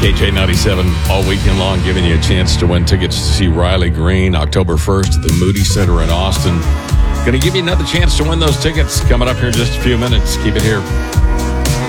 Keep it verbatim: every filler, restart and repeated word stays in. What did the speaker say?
K J ninety-seven all weekend long, giving you a chance to win tickets to see Riley Green October first at the Moody Center in Austin. Going to give you another chance to win those tickets coming up here in just a few minutes. Keep it here.